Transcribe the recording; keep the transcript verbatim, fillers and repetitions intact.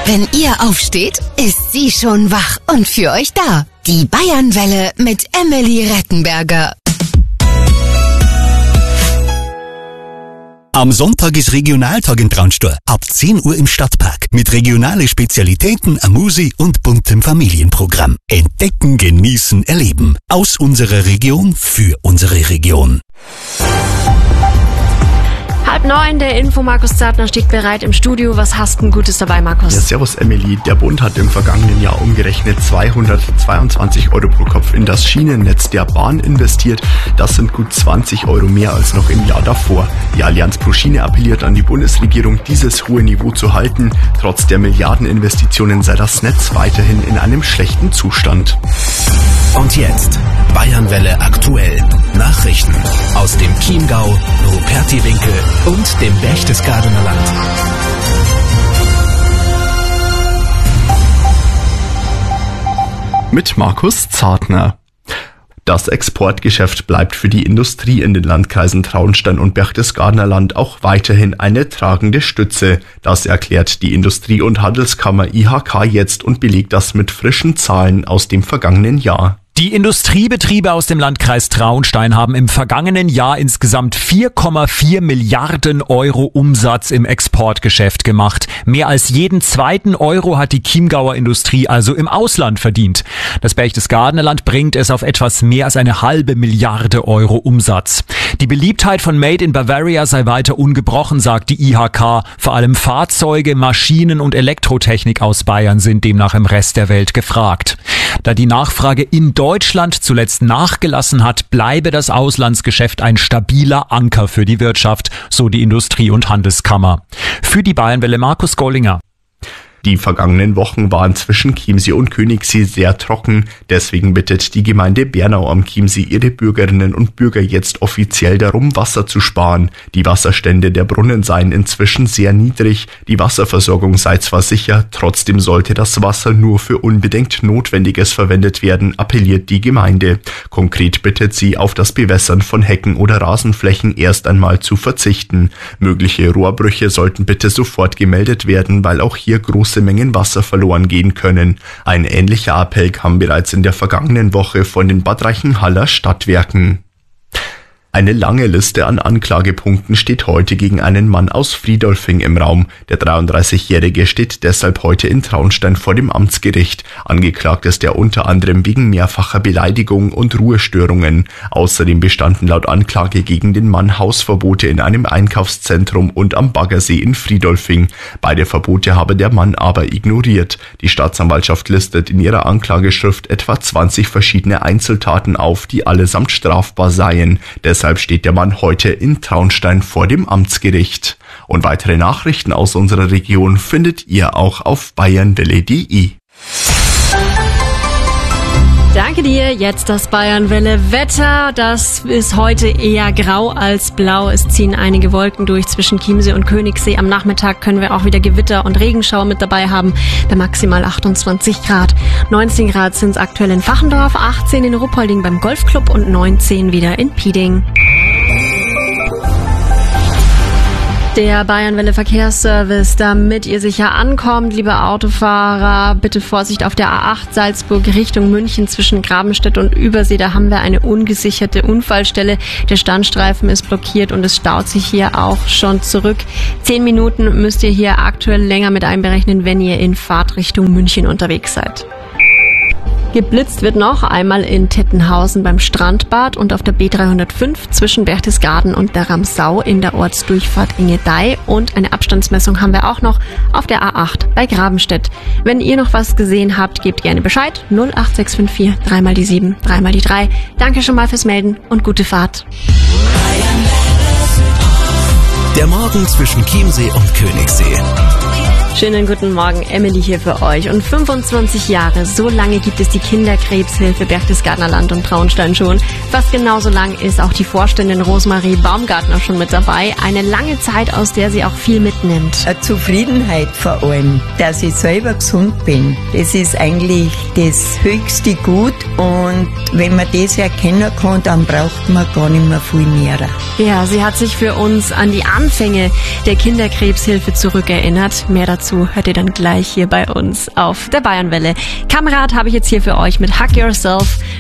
Wenn ihr aufsteht, ist sie schon wach und für euch da. Die Bayernwelle mit Emily Rettenberger. Am Sonntag ist Regionaltag in Traunstein. Ab zehn Uhr im Stadtpark. Mit regionale Spezialitäten, Amusi und buntem Familienprogramm. Entdecken, genießen, erleben. Aus unserer Region, für unsere Region. Halb neun, der Info, Markus Zartner steht bereit im Studio. Was hast denn Gutes dabei, Markus? Ja, servus Emily. Der Bund hat im vergangenen Jahr umgerechnet zweihundertzweiundzwanzig Euro pro Kopf in das Schienennetz der Bahn investiert. Das sind gut zwanzig Euro mehr als noch im Jahr davor. Die Allianz pro Schiene appelliert an die Bundesregierung, dieses hohe Niveau zu halten. Trotz der Milliardeninvestitionen sei das Netz weiterhin in einem schlechten Zustand. Und jetzt Bayernwelle aktuell. Nachrichten aus dem Chiemgau, Rupertiwinkel und dem Berchtesgadener Land. Mit Markus Zartner. Das Exportgeschäft bleibt für die Industrie in den Landkreisen Traunstein und Berchtesgadener Land auch weiterhin eine tragende Stütze. Das erklärt die Industrie- und Handelskammer I H K jetzt und belegt das mit frischen Zahlen aus dem vergangenen Jahr. Die Industriebetriebe aus dem Landkreis Traunstein haben im vergangenen Jahr insgesamt vier Komma vier Milliarden Euro Umsatz im Exportgeschäft gemacht. Mehr als jeden zweiten Euro hat die Chiemgauer Industrie also im Ausland verdient. Das Berchtesgadener Land bringt es auf etwas mehr als eine halbe Milliarde Euro Umsatz. Die Beliebtheit von Made in Bavaria sei weiter ungebrochen, sagt die I H K. Vor allem Fahrzeuge, Maschinen und Elektrotechnik aus Bayern sind demnach im Rest der Welt gefragt. Da die Nachfrage in Deutschland zuletzt nachgelassen hat, bleibe das Auslandsgeschäft ein stabiler Anker für die Wirtschaft, so die Industrie- und Handelskammer. Für die Bayernwelle Markus Gollinger. Die vergangenen Wochen waren zwischen Chiemsee und Königssee sehr trocken. Deswegen bittet die Gemeinde Bernau am Chiemsee ihre Bürgerinnen und Bürger jetzt offiziell darum, Wasser zu sparen. Die Wasserstände der Brunnen seien inzwischen sehr niedrig. Die Wasserversorgung sei zwar sicher, trotzdem sollte das Wasser nur für unbedingt Notwendiges verwendet werden, appelliert die Gemeinde. Konkret bittet sie, auf das Bewässern von Hecken oder Rasenflächen erst einmal zu verzichten. Mögliche Rohrbrüche sollten bitte sofort gemeldet werden, weil auch hier große Mengen Wasser verloren gehen können. Ein ähnlicher Appell kam bereits in der vergangenen Woche von den Bad Reichenhaller Stadtwerken. Eine lange Liste an Anklagepunkten steht heute gegen einen Mann aus Friedolfing im Raum. Der dreiunddreißigjährige steht deshalb heute in Traunstein vor dem Amtsgericht. Angeklagt ist er unter anderem wegen mehrfacher Beleidigung und Ruhestörungen. Außerdem bestanden laut Anklage gegen den Mann Hausverbote in einem Einkaufszentrum und am Baggersee in Friedolfing. Beide Verbote habe der Mann aber ignoriert. Die Staatsanwaltschaft listet in ihrer Anklageschrift etwa zwanzig verschiedene Einzeltaten auf, die allesamt strafbar seien. Deshalb Deshalb steht der Mann heute in Traunstein vor dem Amtsgericht. Und weitere Nachrichten aus unserer Region findet ihr auch auf bayernwelle punkt de. Danke dir. Jetzt das Bayernwelle-Wetter. Das ist heute eher grau als blau. Es ziehen einige Wolken durch zwischen Chiemsee und Königssee. Am Nachmittag können wir auch wieder Gewitter und Regenschauer mit dabei haben. Bei maximal achtundzwanzig Grad. neunzehn Grad sind es aktuell in Fachendorf, achtzehn in Ruppolding beim Golfclub und neunzehn wieder in Pieding. Der Bayernwelle Verkehrsservice, damit ihr sicher ankommt, liebe Autofahrer, bitte Vorsicht auf der A acht Salzburg Richtung München zwischen Grabenstedt und Übersee. Da haben wir eine ungesicherte Unfallstelle. Der Standstreifen ist blockiert und es staut sich hier auch schon zurück. Zehn Minuten müsst ihr hier aktuell länger mit einberechnen, wenn ihr in Fahrtrichtung München unterwegs seid. Geblitzt wird noch einmal in Tettenhausen beim Strandbad und auf der B dreihundertfünf zwischen Berchtesgaden und der Ramsau in der Ortsdurchfahrt Ingedei. Und eine Abstandsmessung haben wir auch noch auf der A acht bei Grabenstedt. Wenn ihr noch was gesehen habt, gebt gerne Bescheid. null acht sechs fünf vier, dreimal die sieben, dreimal die drei. Danke schon mal fürs Melden und gute Fahrt. Der Morgen zwischen Chiemsee und Königssee. Schönen guten Morgen, Emily hier für euch. Und fünfundzwanzig Jahre, so lange gibt es die Kinderkrebshilfe Berchtesgadener Land und Traunstein schon. Fast genauso lang ist auch die Vorständin Rosemarie Baumgartner schon mit dabei. Eine lange Zeit, aus der sie auch viel mitnimmt. Eine Zufriedenheit vor allem, dass ich selber gesund bin. Das ist eigentlich das höchste Gut. Und wenn man das erkennen kann, dann braucht man gar nicht mehr viel mehr. Ja, sie hat sich für uns an die Anfänge der Kinderkrebshilfe zurückerinnert. Mehr dazu dazu hört ihr dann gleich hier bei uns auf der Bayernwelle. Kamerad habe ich jetzt hier für euch mit Hug Yourself.